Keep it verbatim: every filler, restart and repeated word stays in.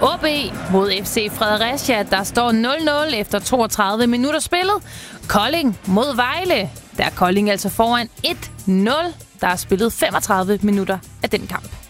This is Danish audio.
O B mod F C Fredericia, der står nul nul efter toogtredive minutter spillet. Kolding mod Vejle, der er Kolding altså foran et nul. Der er spillet femogtredive minutter af den kamp.